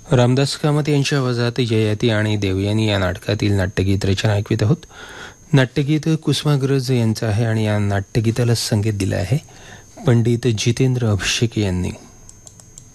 रामदास कामत यांच्या आवाजात ययाती आणि देवयानी या नाटकातील नाट्यगीत रचना ऐकवित आहोत. नाट्यगीत कुसुमाग्रज यांचं आहे आणि या नाट्यगीताला संगीत दिलं आहे पंडित जितेंद्र अभिषेक यांनी.